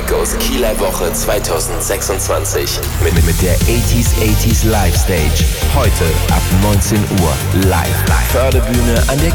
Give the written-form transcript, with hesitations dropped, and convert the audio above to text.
Goes Kieler Woche 2026 mit der 80s Live Stage. Heute ab 19 Uhr live. Förderbühne an der